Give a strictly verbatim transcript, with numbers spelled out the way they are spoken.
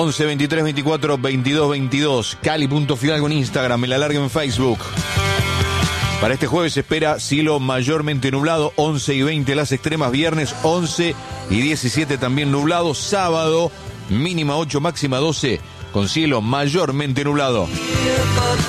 once, veintitrés, veinticuatro, veintidós, veintidós. Cali punto Fidalgo en Instagram, el alargue en Facebook. Para este jueves se espera cielo mayormente nublado, once y veinte las extremas. Viernes once y diecisiete también nublado. Sábado mínima ocho, máxima doce, con cielo mayormente nublado.